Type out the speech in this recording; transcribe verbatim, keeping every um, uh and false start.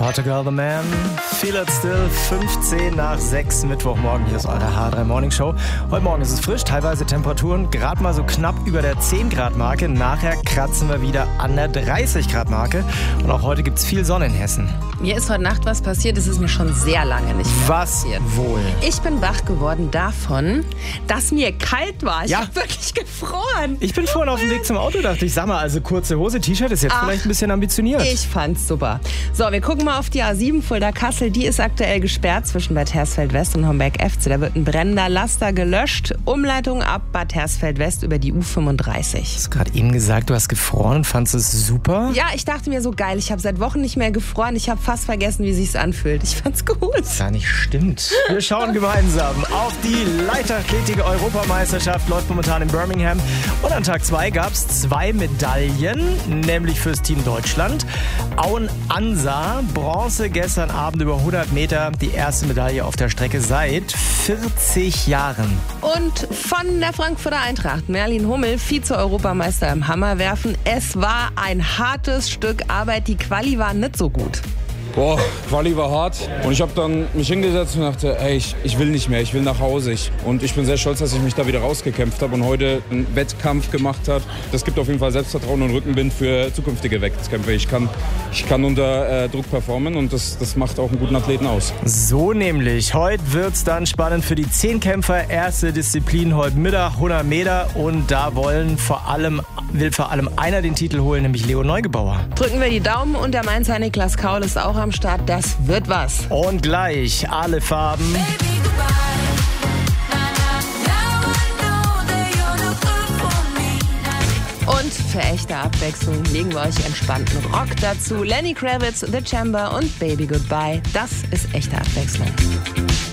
Portugal the Man, Feel It Still, fünfzehn nach sechs, Mittwochmorgen. Hier ist eure H drei Morning Show. Heute Morgen ist es frisch, teilweise Temperaturen gerade mal so knapp über der zehn Grad Marke. Nachher kratzen wir wieder an der dreißig Grad Marke. Und auch heute gibt es viel Sonne in Hessen. Mir ist heute Nacht was passiert, das ist mir schon sehr lange nicht Was passiert. wohl? Ich bin wach geworden davon, dass mir kalt war. Ich Ja. habe wirklich gefroren. Ich bin vorhin auf dem Weg zum Auto, dachte ich, sag mal, also kurze Hose, T-Shirt ist jetzt Ach, vielleicht ein bisschen ambitioniert. Ich fand's super. So, wir gucken mal auf die A sieben Fulda-Kassel. Die ist aktuell gesperrt zwischen Bad Hersfeld-West und Homberg-F C. Da wird ein brennender Laster gelöscht. Umleitung ab Bad Hersfeld-West über die U fünfunddreißig. Du hast gerade eben gesagt, du hast gefroren und fandest es super. Ja, ich dachte mir so geil. Ich habe seit Wochen nicht mehr gefroren. Ich habe fast vergessen, wie sich's anfühlt. Ich fand's gut. Gar nicht stimmt. Wir schauen gemeinsam auf die Leichtathletik-Europameisterschaft. Läuft momentan in Birmingham. Und an Tag zwei gab es zwei Medaillen, nämlich fürs Team Deutschland. Auen Ansa, Bronze gestern Abend über hundert Meter. Die erste Medaille auf der Strecke seit vierzig Jahren. Und von der Frankfurter Eintracht, Merlin Hummel, Vize-Europameister im Hammerwerfen. Es war ein hartes Stück Arbeit. Die Quali war nicht so gut. Boah, Quali war hart und ich habe dann mich hingesetzt und dachte, ey, ich, ich will nicht mehr, ich will nach Hause. Ich, und ich bin sehr stolz, dass ich mich da wieder rausgekämpft habe und heute einen Wettkampf gemacht habe. Das gibt auf jeden Fall Selbstvertrauen und Rückenwind für zukünftige Wettkämpfe. Ich kann, ich kann unter äh, Druck performen und das, das macht auch einen guten Athleten aus. So nämlich. Heute wird es dann spannend für die Zehnkämpfer. Erste Disziplin heute Mittag, hundert Meter. Und da wollen vor allem, will vor allem einer den Titel holen, nämlich Leo Neugebauer. Drücken wir die Daumen und der Mainzer Niklas Kaul ist auch am Start. Das wird was. Und gleich alle Farben. Und für echte Abwechslung legen wir euch entspannten Rock dazu. Lenny Kravitz, The Chamber und Baby Goodbye. Das ist echte Abwechslung.